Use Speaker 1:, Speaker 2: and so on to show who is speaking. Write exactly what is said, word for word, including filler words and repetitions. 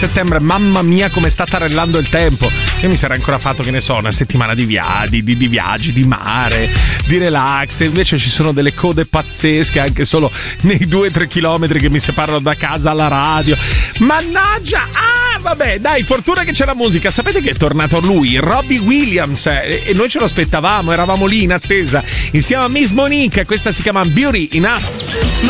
Speaker 1: settembre, mamma mia come sta tarellando il tempo. Io mi sarei ancora fatto, che ne so, una settimana di viaggi, di, di viaggi, di mare, di relax, e invece ci sono delle code pazzesche anche solo nei due o tre chilometri che mi separano da casa alla radio. Mannaggia! Ah, vabbè, dai, fortuna che c'è la musica. Sapete che è tornato lui, Robbie Williams, e, e noi ce lo aspettavamo, eravamo lì in attesa insieme a Miss Monique. Questa si chiama Beauty in Us.